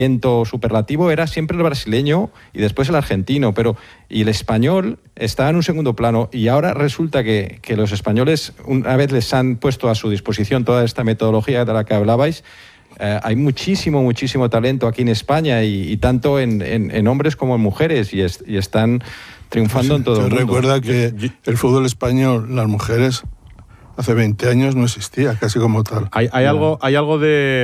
superlativo era siempre el brasileño y después el argentino, y el español estaba en un segundo plano, y ahora resulta que los españoles, una vez les han puesto a su disposición toda esta metodología de la que hablabais, hay muchísimo talento aquí en España, y tanto en hombres como en mujeres, y están triunfando en todo el mundo. Recuerda que el fútbol español, las mujeres, hace 20 años no existía, casi como tal. Hay algo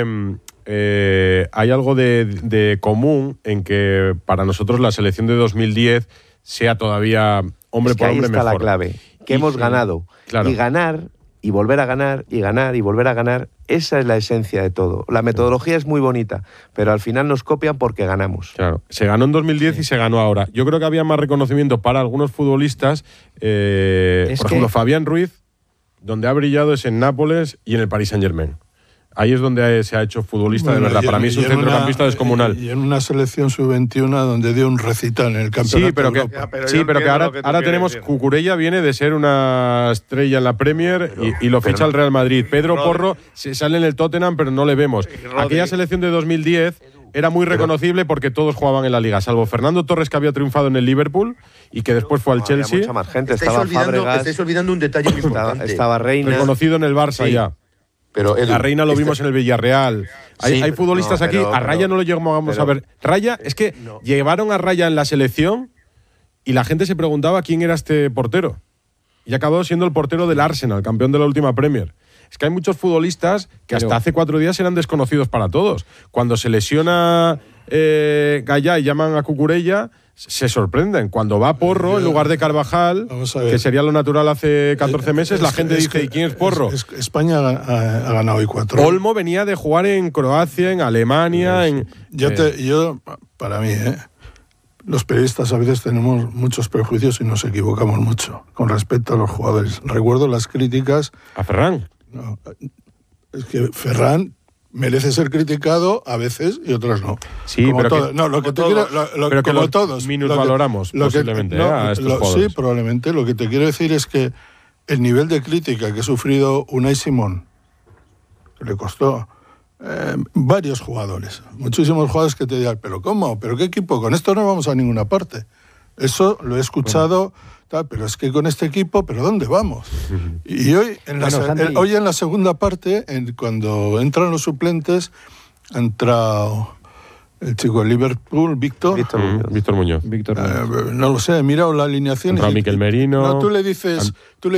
de común en que para nosotros la selección de 2010 sea todavía hombre por hombre mejor. Ahí está la clave, que hemos ganado. Claro. Y ganar, y volver a ganar, y ganar, y volver a ganar, esa es la esencia de todo. La metodología es muy bonita, pero al final nos copian porque ganamos. Claro, se ganó en 2010 y se ganó ahora. Yo creo que había más reconocimiento para algunos futbolistas. Por ejemplo, Fabián Ruiz, donde ha brillado es en Nápoles y en el Paris Saint-Germain. Ahí es donde se ha hecho futbolista de verdad. Para mí es un centrocampista descomunal. Y en una selección sub-21 donde dio un recital en el campeonato. Pero que ahora tenemos... Cucurella viene de ser una estrella en la Premier y lo ficha el Real Madrid. Pedro Porro se sale en el Tottenham, pero no le vemos. Aquella selección de 2010 era muy reconocible porque todos jugaban en la Liga, salvo Fernando Torres, que había triunfado en el Liverpool y que después fue al Chelsea. Mucha más gente. Estáis olvidando un detalle muy importante. Estaba Reina. Reconocido en el Barça ya. Pero la Reina lo vimos en el Villarreal. Hay futbolistas aquí. A Raya no lo llegamos a ver. Raya, es que llevaron a Raya en la selección y la gente se preguntaba quién era este portero. Y acabó siendo el portero del Arsenal, campeón de la última Premier. Es que hay muchos futbolistas que hasta hace 4 días eran desconocidos para todos. Cuando se lesiona Gallá y llaman a Cucurella, se sorprenden. Cuando va Porro en lugar de Carvajal, que sería lo natural hace 14 meses, la gente dice, ¿y quién es Porro? España ha ganado hoy 4. Olmo venía de jugar en Croacia, en Alemania. Para mí, los periodistas a veces tenemos muchos prejuicios y nos equivocamos mucho con respecto a los jugadores. Recuerdo las críticas a Ferran. No, es que Ferran merece ser criticado a veces y otras no. Sí, como pero todo. No, lo que te quiero, pero que como todos minusvaloramos posiblemente a estos jugadores. Sí, probablemente. Lo que te quiero decir es que el nivel de crítica que ha sufrido Unai Simón le costó varios jugadores, muchísimos jugadores que te dirán, ¿pero cómo? ¿Pero qué equipo? Con esto no vamos a ninguna parte. Eso lo he escuchado, pero es que con este equipo, ¿pero dónde vamos? Y hoy en la segunda parte, cuando entran los suplentes, entra el chico de Liverpool, Víctor Muñoz. No lo sé, he mirado la alineación. Miquel Merino. No, tú le dices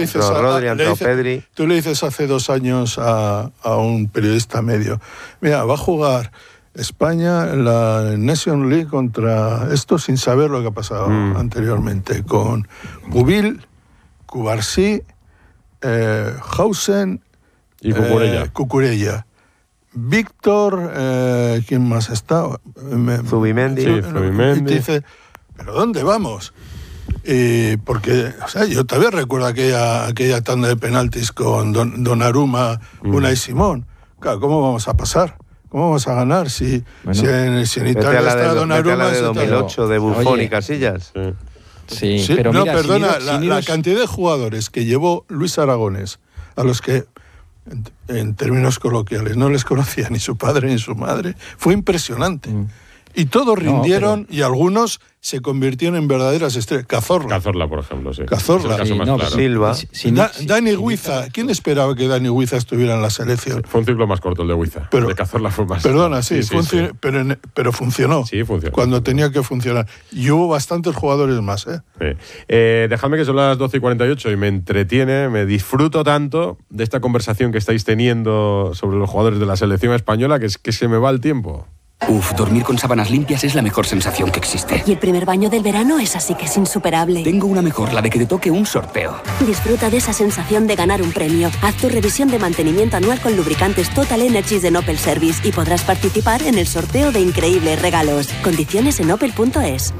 hace 2 años a un periodista medio, mira, va a jugar España en la Nation League contra esto sin saber lo que ha pasado anteriormente, con Bubil, Cubarsí, Hausen y Cucurella. Víctor, ¿quién más está? Zubimendi. Y te dice, ¿pero dónde vamos? Porque, yo todavía recuerdo aquella tanda de penaltis con Donnarumma, Unai Simón. Claro, ¿cómo vamos a pasar? ¿Cómo vamos a ganar si en Italia está Donnarumma? La de 2008 de Buffon y Casillas. Sí, pero no, mira, perdona, la cantidad de jugadores que llevó Luis Aragonés, a los que, en términos coloquiales, no les conocía ni su padre ni su madre, fue impresionante. Y todos rindieron y algunos se convirtieron en verdaderas estrellas. Cazorla, por ejemplo, sí. Cazorla. Es el caso más claro. Silva. Dani Huiza. ¿Quién esperaba que Dani Huiza estuviera en la selección? Fue un ciclo más corto el de Huiza. El de Cazorla fue más... Perdona, sí. Pero funcionó. Sí, funcionó. Cuando tenía que funcionar. Y hubo bastantes jugadores más, Dejadme que son las 12:48 y me entretiene, me disfruto tanto de esta conversación que estáis teniendo sobre los jugadores de la selección española que se me va el tiempo. Dormir con sábanas limpias es la mejor sensación que existe. Y el primer baño del verano es así que es insuperable. Tengo una mejor, la de que te toque un sorteo. Disfruta de esa sensación de ganar un premio. Haz tu revisión de mantenimiento anual con lubricantes Total Energies de Opel Service y podrás participar en el sorteo de increíbles regalos. Condiciones en opel.es.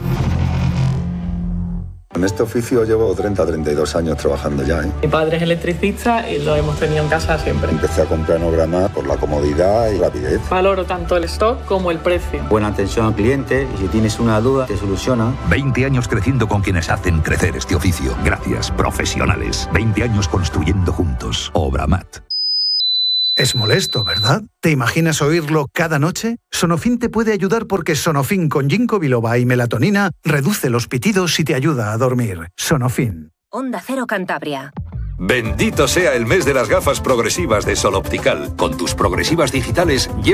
En este oficio llevo 32 años trabajando ya. Mi padre es electricista y lo hemos tenido en casa siempre. Empecé a comprar en Obramat por la comodidad y rapidez. Valoro tanto el stock como el precio. Buena atención al cliente y si tienes una duda te soluciona. 20 años creciendo con quienes hacen crecer este oficio. Gracias, profesionales. 20 años construyendo juntos. Obramat. Es molesto, ¿verdad? ¿Te imaginas oírlo cada noche? Sonofin te puede ayudar porque Sonofin con ginkgo biloba y melatonina reduce los pitidos y te ayuda a dormir. Sonofin. Onda Cero Cantabria. Bendito sea el mes de las gafas progresivas de Sol Optical. Con tus progresivas digitales lleva